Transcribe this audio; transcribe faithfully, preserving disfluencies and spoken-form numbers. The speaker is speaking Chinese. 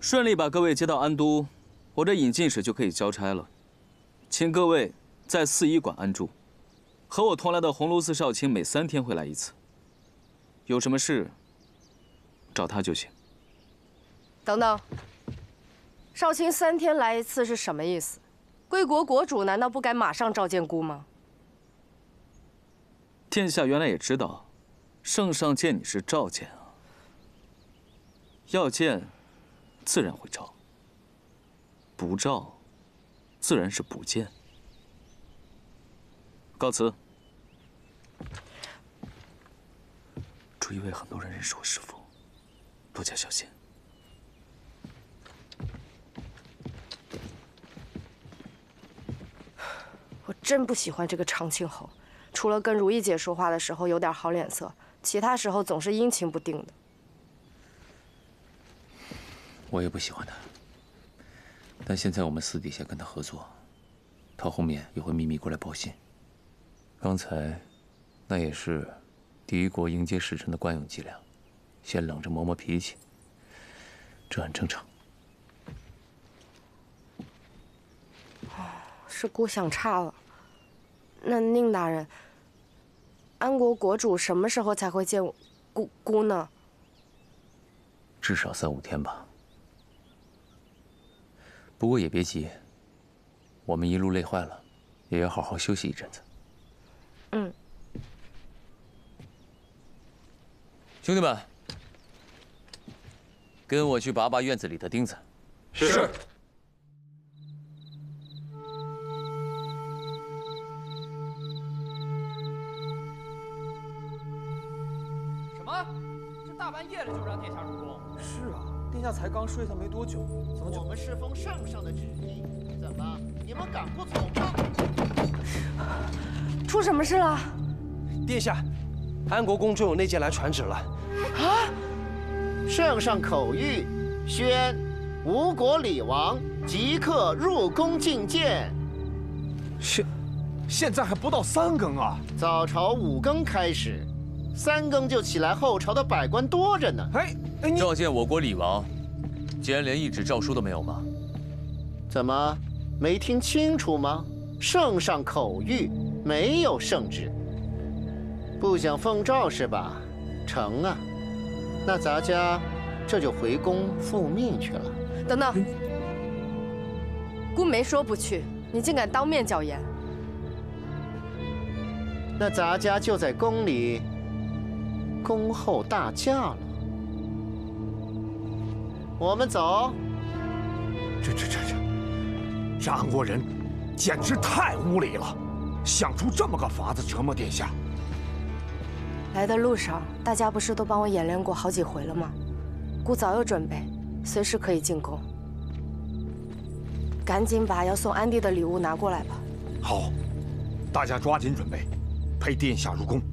顺利把各位接到安都，我这引进使就可以交差了。请各位在四医馆安住，和我同来的鸿胪寺少卿每三天会来一次，有什么事找他就行。 等等，少卿三天来一次是什么意思？归国国主难道不该马上召见姑吗？ 殿下原来也知道，圣上见你是召见啊，要见。 自然会召，不召，自然是不见。告辞。朱一卫很多人认识我师父，多加小心。 我真不喜欢这个长庆侯，除了跟如意姐说话的时候有点好脸色，其他时候总是阴晴不定的。 我也不喜欢他，但现在我们私底下跟他合作，他后面也会秘密过来报信。刚才，那也是敌国迎接使臣的惯用伎俩，先冷着磨磨脾气，这很正常。 是姑想差了。那宁大人，安国国主什么时候才会见姑姑呢？ 至少三五天吧。 不过也别急，我们一路累坏了，也要好好休息一阵子。 嗯。 兄弟们，跟我去拔拔院子里的钉子。 是。是什么？这大半夜的就让殿下入宫？ 是啊。 殿下才刚睡下没多久，怎么就…… 我们是奉圣上的旨意，怎么你们敢不从吗？ 出什么事了？ 殿下，安国公就有内监来传旨了。 啊！圣上口谕，宣吴国李王即刻入宫觐见。 现现在还不到三更啊！ 早朝五更开始，三更就起来候朝的百官多着呢。 哎。 召见我国李王，竟然连一纸诏书都没有吗？ 怎么没听清楚吗？圣上口谕，没有圣旨。不想奉诏是吧？成啊，那咱家这就回宫复命去了。 等等，姑没说不去，你竟敢当面叫言。 那咱家就在宫里恭候大驾了。 我们走。 这这这这，这安国人简直太无礼了，想出这么个法子折磨殿下。 来的路上，大家不是都帮我演练过好几回了吗？姑早有准备，随时可以进宫。赶紧把要送安帝的礼物拿过来吧。 好，大家抓紧准备，陪殿下入宫。